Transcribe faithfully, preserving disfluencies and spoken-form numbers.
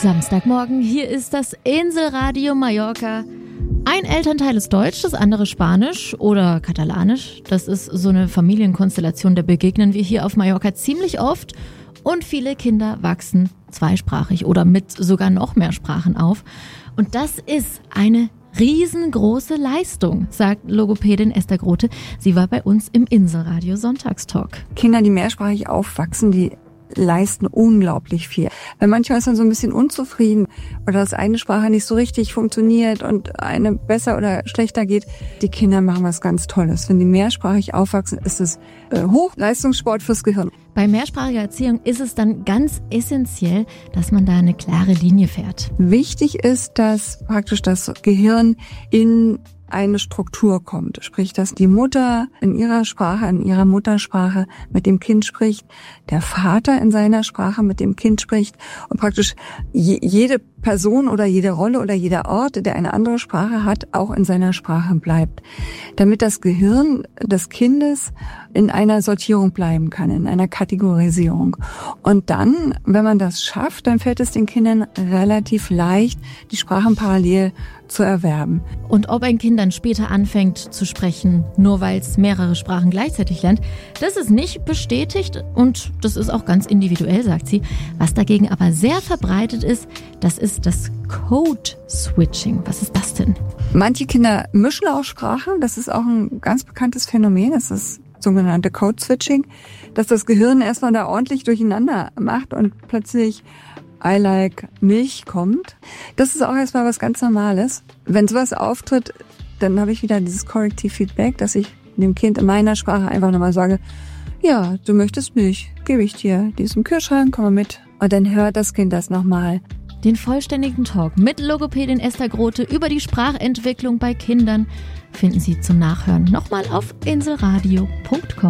Samstagmorgen, hier ist das Inselradio Mallorca. Ein Elternteil ist Deutsch, das andere Spanisch oder Katalanisch. Das ist so eine Familienkonstellation, der begegnen wir hier auf Mallorca ziemlich oft. Und viele Kinder wachsen zweisprachig oder mit sogar noch mehr Sprachen auf. Und das ist eine riesengroße Leistung, sagt Logopädin Esther Grote. Sie war bei uns im Inselradio Sonntagstalk. Kinder, die mehrsprachig aufwachsen, die leisten unglaublich viel. Weil manchmal ist man so ein bisschen unzufrieden oder dass eine Sprache nicht so richtig funktioniert und eine besser oder schlechter geht. Die Kinder machen was ganz Tolles. Wenn die mehrsprachig aufwachsen, ist es äh, Hochleistungssport fürs Gehirn. Bei mehrsprachiger Erziehung ist es dann ganz essentiell, dass man da eine klare Linie fährt. Wichtig ist, dass praktisch das Gehirn in eine Struktur kommt. Sprich, dass die Mutter in ihrer Sprache, in ihrer Muttersprache mit dem Kind spricht, der Vater in seiner Sprache mit dem Kind spricht und praktisch je, jede Person oder jede Rolle oder jeder Ort, der eine andere Sprache hat, auch in seiner Sprache bleibt. Damit das Gehirn des Kindes in einer Sortierung bleiben kann, in einer Kategorisierung. Und dann, wenn man das schafft, dann fällt es den Kindern relativ leicht, die Sprachen parallel zu erwerben. Und ob ein Kind dann später anfängt zu sprechen, nur weil es mehrere Sprachen gleichzeitig lernt, das ist nicht bestätigt und das ist auch ganz individuell, sagt sie. Was dagegen aber sehr verbreitet ist, das ist das Code-Switching. Was ist das denn? Manche Kinder mischen auch Sprachen. Das ist auch ein ganz bekanntes Phänomen. Das ist sogenannte Code-Switching, dass das Gehirn erstmal da ordentlich durcheinander macht und plötzlich I like Milch kommt. Das ist auch erstmal was ganz Normales. Wenn sowas auftritt, dann habe ich wieder dieses Corrective Feedback, dass ich dem Kind in meiner Sprache einfach nochmal sage, ja, du möchtest Milch, gebe ich dir. Die ist im Kühlschrank, komm mal mit. Und dann hört das Kind das nochmal. Den vollständigen Talk mit Logopädin Esther Grote über die Sprachentwicklung bei Kindern finden Sie zum Nachhören nochmal auf inselradio punkt com.